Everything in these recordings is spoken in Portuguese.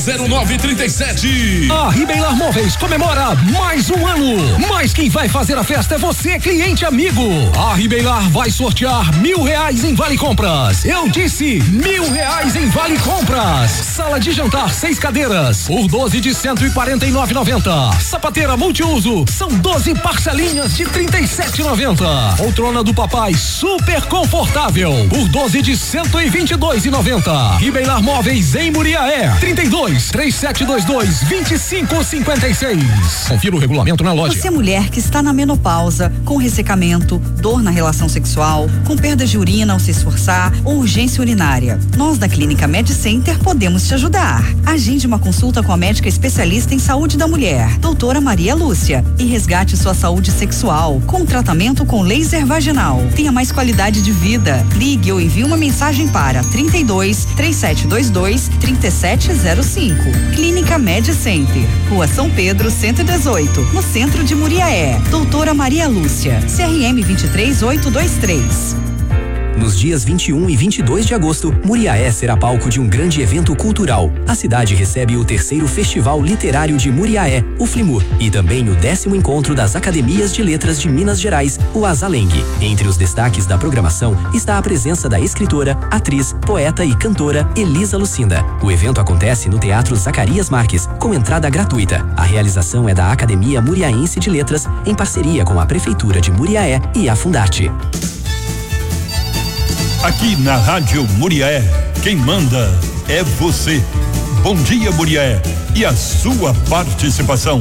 0937. A Ribeirão Móveis comemora mais um ano. Mas quem vai fazer a festa é você, cliente amigo. A Ribeirão vai sortear R$1.000 em Vale Compras. Eu disse R$1.000 em Vale Compras. Sala de jantar 6 cadeiras por 12 de R$149,90. Sapateira multiuso são 12 parcelinhas de R$37,90. Poltrona do papai super confortável por 12 de R$122,90. Ribeirão Móveis em Muriaé, 32-3722-2556. Confira o regulamento na loja. Você é mulher que está na menopausa, com ressecamento, dor na relação sexual, com perda de urina ao se esforçar ou urgência urinária. Nós da Clínica Med Center podemos te ajudar. Agende uma consulta com a médica especialista em saúde da mulher, doutora Maria Lúcia, e resgate sua saúde sexual com tratamento com laser vaginal. Tenha mais qualidade de vida. Ligue ou envie uma mensagem para 32-3722-3705. Clínica Med Center, Rua São Pedro 118, no centro de Muriaé. Doutora Maria Lúcia, CRM 23823. Nos dias 21 e 22 de agosto, Muriaé será palco de um grande evento cultural. A cidade recebe o 3º Festival Literário de Muriaé, o Flimur, e também o 10º Encontro das Academias de Letras de Minas Gerais, o Azalengue. Entre os destaques da programação está a presença da escritora, atriz, poeta e cantora Elisa Lucinda. O evento acontece no Teatro Zacarias Marques, com entrada gratuita. A realização é da Academia Muriaense de Letras, em parceria com a Prefeitura de Muriaé e a Fundarte. Aqui na Rádio Muriaé, quem manda é você. Bom dia, Muriaé, e a sua participação.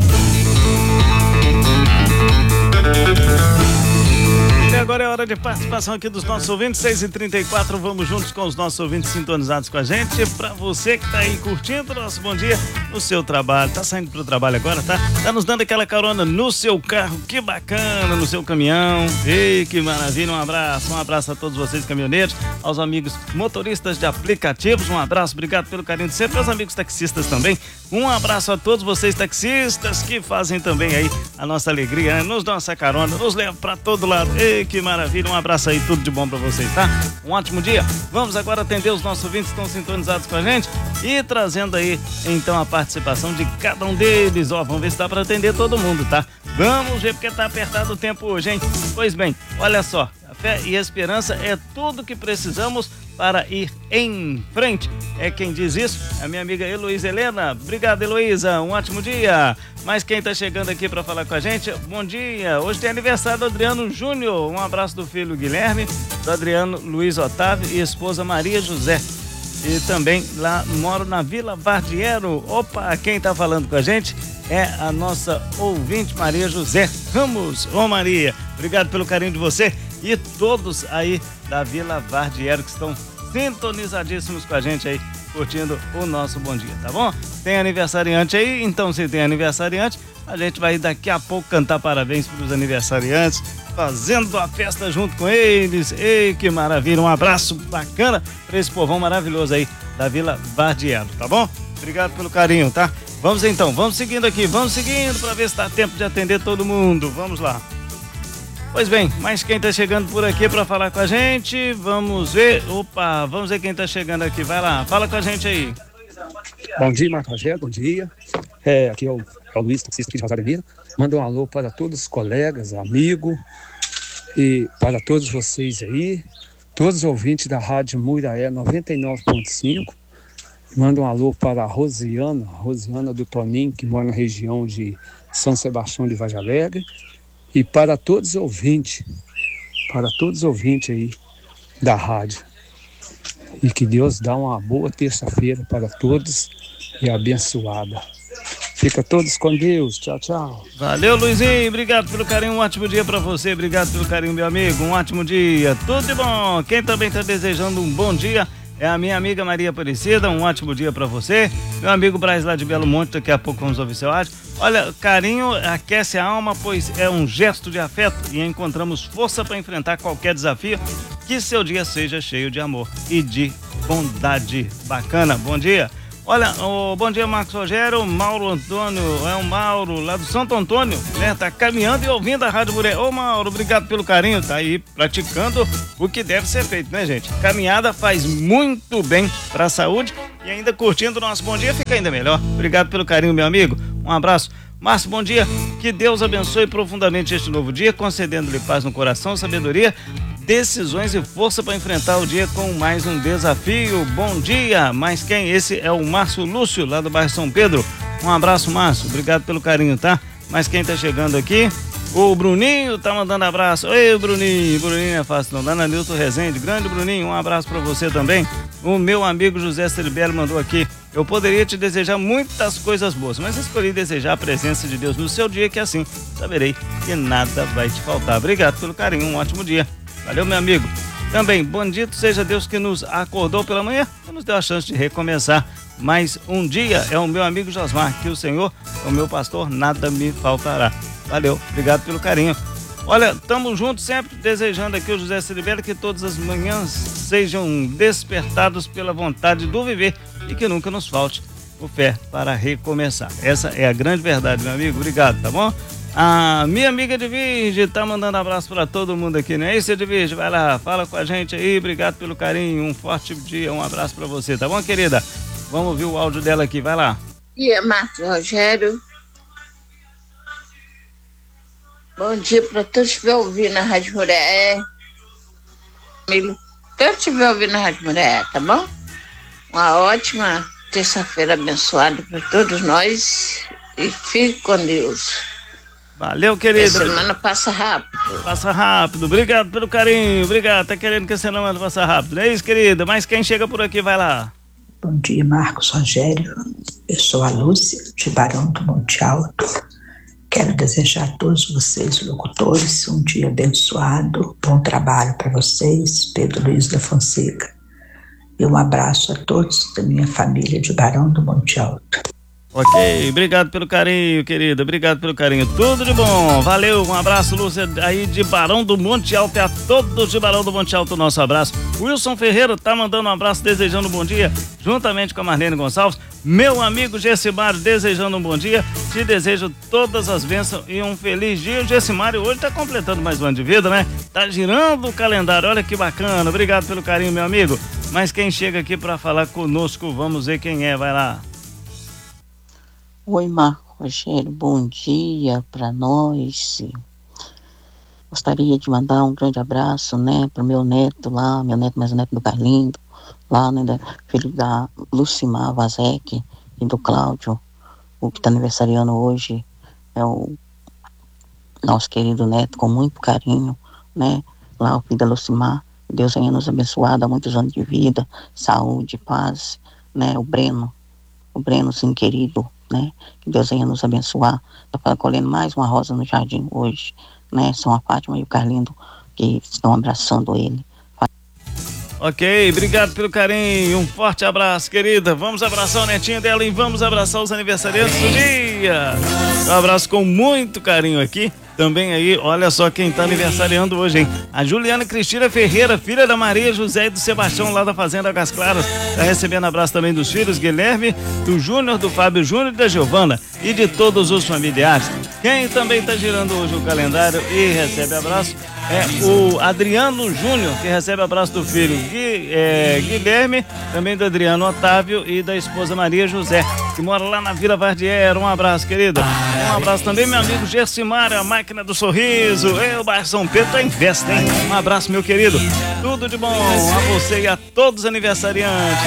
E agora é hora de participação aqui dos nossos ouvintes, 6h34, vamos juntos com os nossos ouvintes sintonizados com a gente. Pra você que tá aí curtindo o nosso bom dia no seu trabalho, tá saindo pro trabalho agora, tá nos dando aquela carona no seu carro, que bacana, no seu caminhão. Ei, que maravilha, um abraço a todos vocês caminhoneiros, aos amigos motoristas de aplicativos, um abraço, obrigado pelo carinho de sempre, aos amigos taxistas também, um abraço a todos vocês taxistas que fazem também aí a nossa alegria, né? Nos dão essa carona, nos levam pra todo lado. Ei, que maravilha, um abraço aí, tudo de bom pra vocês, tá? Um ótimo dia. Vamos agora atender os nossos ouvintes que estão sintonizados com a gente e trazendo aí, então, a participação de cada um deles. Ó, vamos ver se dá pra atender todo mundo, tá? Vamos ver porque tá apertado o tempo hoje, hein? Pois bem, olha só, a fé e a esperança é tudo que precisamos para ir em frente. É quem diz isso, a minha amiga Heloísa Helena. Obrigado, Heloísa, um ótimo dia. Mas quem tá chegando aqui para falar com a gente, bom dia. Hoje tem aniversário do Adriano Júnior. Um abraço do filho Guilherme, do Adriano Luiz Otávio e esposa Maria José. E também lá moro na Vila Vardiero. Opa, quem tá falando com a gente é a nossa ouvinte Maria José Ramos. Ô Maria, obrigado pelo carinho de você e todos aí da Vila Vardiero que estão sintonizadíssimos com a gente aí, curtindo o nosso bom dia, tá bom? Tem aniversariante aí? Então, se tem aniversariante, a gente vai daqui a pouco cantar parabéns para os aniversariantes, fazendo a festa junto com eles. Ei, que maravilha, um abraço bacana para esse povão maravilhoso aí da Vila Vardiero, tá bom? Obrigado pelo carinho, tá? Vamos então, vamos seguindo aqui, vamos seguindo para ver se dá tempo de atender todo mundo, vamos lá. Pois bem, mas quem tá chegando por aqui para falar com a gente, vamos ver, vamos ver quem tá chegando aqui, vai lá, fala com a gente aí. Bom dia, Marco Rogério, bom dia. Aqui é o Luiz, taxista aqui de Rosário Mira. Manda um alô para todos os colegas, amigos e para todos vocês aí, todos os ouvintes da Rádio Muriaé 99.5. Manda um alô para a Rosiana do Toninho, que mora na região de São Sebastião de Vargem Alegre. E para todos os ouvintes aí da rádio. E que Deus dá uma boa terça-feira para todos e abençoada. Fica todos com Deus. Tchau, tchau. Valeu, Luizinho. Obrigado pelo carinho. Um ótimo dia para você. Obrigado pelo carinho, meu amigo. Um ótimo dia. Tudo de bom. Quem também está desejando um bom dia é a minha amiga Maria Aparecida. Um ótimo dia para você. Meu amigo Braz lá de Belo Monte. Daqui a pouco vamos ouvir seu áudio. Olha, carinho aquece a alma, pois é um gesto de afeto e encontramos força para enfrentar qualquer desafio. Que seu dia seja cheio de amor e de bondade. Bacana, bom dia. Olha, bom dia, Marcos Rogério, Mauro Antônio, é o Mauro lá do Santo Antônio, né? Tá caminhando e ouvindo a Rádio Muriaé. Ô Mauro, obrigado pelo carinho, tá aí praticando o que deve ser feito, né, gente? Caminhada faz muito bem para a saúde e ainda curtindo o nosso bom dia, fica ainda melhor. Obrigado pelo carinho, meu amigo. Um abraço. Márcio, bom dia. Que Deus abençoe profundamente este novo dia, concedendo-lhe paz no coração, sabedoria, decisões e força para enfrentar o dia com mais um desafio. Bom dia. Mas quem? Esse é o Márcio Lúcio, lá do bairro São Pedro. Um abraço, Márcio. Obrigado pelo carinho, tá? Mas quem tá chegando aqui? O Bruninho tá mandando abraço. Oi, Bruninho. Bruninho é fácil não. Dona Nilton Rezende. Grande Bruninho, um abraço para você também. O meu amigo José Ceribelli mandou aqui. Eu poderia te desejar muitas coisas boas, mas escolhi desejar a presença de Deus no seu dia, que assim saberei que nada vai te faltar. Obrigado pelo carinho, um ótimo dia. Valeu, meu amigo. Também, bendito seja Deus que nos acordou pela manhã e nos deu a chance de recomeçar mais um dia. É o meu amigo Josmar, que o Senhor é o meu pastor, nada me faltará. Valeu, obrigado pelo carinho. Olha, estamos juntos sempre, desejando aqui o José Ceribelli que todas as manhãs sejam despertados pela vontade do viver e que nunca nos falte o fé para recomeçar. Essa é a grande verdade, meu amigo. Obrigado, tá bom? A minha amiga Edvirge tá mandando abraço para todo mundo aqui, não é isso, Edvirge? Vai lá, fala com a gente aí, obrigado pelo carinho, um forte dia, um abraço para você, tá bom, querida? Vamos ouvir o áudio dela aqui, vai lá. Bom dia, Marcos Rogério. Bom dia para todos que estiverem ouvindo a Rádio Muriaé. Todos que estiverem ouvindo a Rádio Muriaé, tá bom? Uma ótima terça-feira abençoada para todos nós e fique com Deus. Valeu, querida. Essa semana passa rápido. Passa rápido, obrigado pelo carinho, obrigado. Tá querendo que a semana passe rápido, não é isso, querida? Mas quem chega por aqui, vai lá. Bom dia, Marcos Rogério. Eu sou a Lúcia, de Barão do Monte Alto. Quero desejar a todos vocês, locutores, um dia abençoado, bom trabalho para vocês, Pedro Luiz da Fonseca. E um abraço a todos da minha família de Barão do Monte Alto. Ok, obrigado pelo carinho, querida, obrigado pelo carinho, tudo de bom, valeu, um abraço, Lúcia, aí de Barão do Monte Alto, e a todos de Barão do Monte Alto, nosso abraço. Wilson Ferreira tá mandando um abraço, desejando um bom dia, juntamente com a Marlene Gonçalves. Meu amigo Gessimário, desejando um bom dia, te desejo todas as bênçãos e um feliz dia. O Gessimário hoje tá completando mais um ano de vida, né? Tá girando o calendário, olha que bacana, obrigado pelo carinho, meu amigo. Mas quem chega aqui para falar conosco, vamos ver quem é, vai lá. Oi, Marcos Rogério, bom dia para nós. Gostaria de mandar um grande abraço, né, pro meu neto lá, meu neto mais o neto do Carlindo, lá, né, filho da Lucimar Vazek e do Cláudio, o que está aniversariando hoje é o nosso querido neto, com muito carinho, né, lá o filho da Lucimar. Deus venha nos abençoar, dá muitos anos de vida, saúde, paz, né, o Breno, sim, querido, né? Que Deus venha nos abençoar. Está colhendo mais uma rosa no jardim hoje, né? São a Fátima e o Carlindo que estão abraçando ele. Ok, obrigado pelo carinho, um forte abraço, querida. Vamos abraçar o netinho dela e vamos abraçar os aniversariantes do dia. Um abraço com muito carinho aqui. Também aí, olha só quem tá aniversariando hoje, hein? A Juliana Cristina Ferreira, filha da Maria José e do Sebastião, lá da Fazenda Águas Claras. Tá recebendo abraço também dos filhos Guilherme, do Júnior, do Fábio Júnior e da Giovana e de todos os familiares. Quem também tá girando hoje o calendário e recebe abraço é o Adriano Júnior, que recebe abraço do filho Guilherme, também do Adriano Otávio e da esposa Maria José, que mora lá na Vila Vardiera. Um abraço, querida. Um abraço também, meu amigo Gersimar, a máquina do sorriso. O bairro São Pedro tá em festa, hein? Um abraço, meu querido. Tudo de bom a você e a todos os aniversariantes.